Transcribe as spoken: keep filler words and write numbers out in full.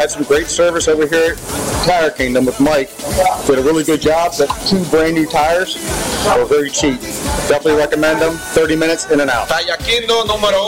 had some great service over here at Tire Kingdom with Mike. Did a really good job. The two brand new tires were very cheap. Definitely recommend them. thirty minutes in and out. Tire Kingdom número